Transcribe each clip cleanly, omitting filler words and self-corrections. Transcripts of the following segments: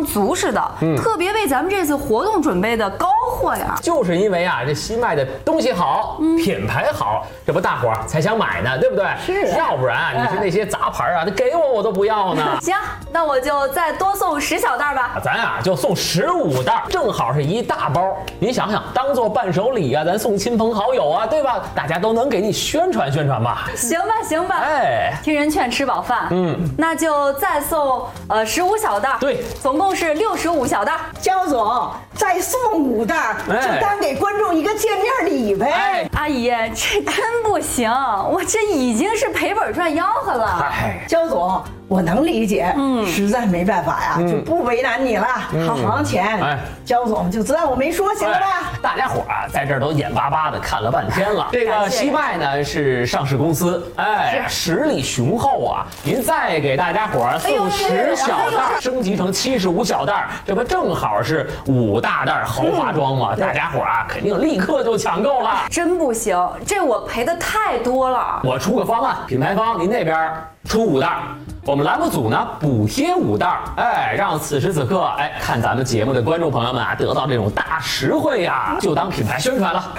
像足似的，特别为咱们这次活动准备的高货呀。 就是因为啊，这西麦的东西好，品牌好，这不大伙儿才想买呢，对不对？ 是， 要不然啊，你说那些杂牌啊，那给我都不要呢。 行，那我就再多送10小袋吧。 咱啊就送15袋，正好是一大包。您想想，当做伴手礼啊，咱送亲朋好友啊，对吧？大家都能给你宣传宣传吧。 行吧，行吧。 哎， 听人劝，吃饱饭。那就再送15小袋。 对， 总共是65小袋。 焦总，再送5袋，就当给观众一个见面礼呗。 哎， 阿姨，这真不行，我这已经是赔本赚吆喝了。 焦总，我能理解，实在没办法呀，就不为难你了。好行钱，焦总就知道我没说，行了吧？ 大家伙啊，在这儿都眼巴巴的看了半天了。这个西麦呢是上市公司，实力雄厚啊。您再给大家伙送10小袋，升级成75小袋，这不正好是5大袋豪华装吗？大家伙啊，肯定立刻就抢购了。 真不行，这我赔的太多了。 我出个方案，品牌方您那边出5袋。我们栏目组呢补贴5袋，让此时此刻看咱们节目的观众朋友们啊得到这种大实惠呀，就当品牌宣传了。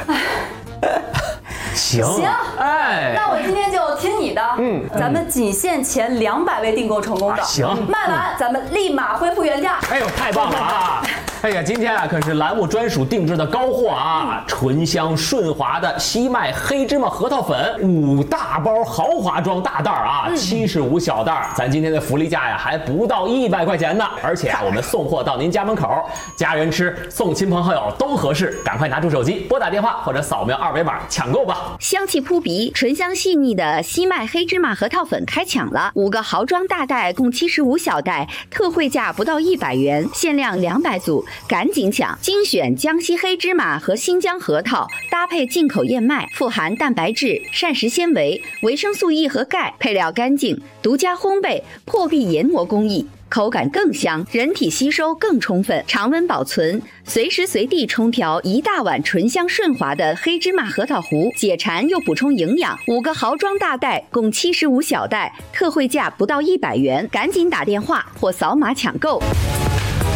行， 那我今天就听你的。咱们仅限前200位订购成功的。 行， 卖完咱们立马恢复原价。 哎呦，太棒了啊！哎呀，今天啊可是栏目专属定制的高货啊，醇香顺滑的西麦黑芝麻核桃粉5大包豪华装大袋啊，75小袋，咱今天的福利价呀还不到100块钱呢，而且啊我们送货到您家门口，家人吃送亲朋好友都合适，赶快拿出手机拨打电话或者扫描2维码抢购吧。 香气扑鼻、醇香细腻的西麦黑芝麻核桃粉开抢了，5个豪装大袋共75小袋，特惠价不到100元，限量200组。赶紧抢！精选江西黑芝麻和新疆核桃，搭配进口燕麦，富含蛋白质、膳食纤维、维生素 E 和钙，配料干净，独家烘焙，破壁研磨工艺。口感更香，人体吸收更充分，常温保存，随时随地冲调1大碗醇香顺滑的黑芝麻核桃糊，解馋又补充营养。5个豪装大袋共75小袋，特惠价不到100元，赶紧打电话或扫码抢购。